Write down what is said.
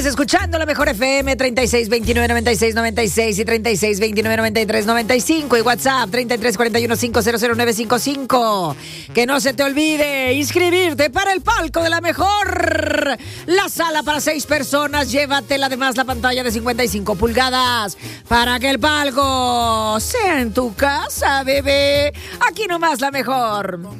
escuchando la mejor FM 36 29 96 96 y 36 29 93 95 y WhatsApp 33 41 500 955. Que no se te olvide inscribirte para el palco de la mejor. La sala para 6 personas. Llévatela además la pantalla de 55 pulgadas para que el palco sea en tu casa, bebé. Aquí nomás la mejor.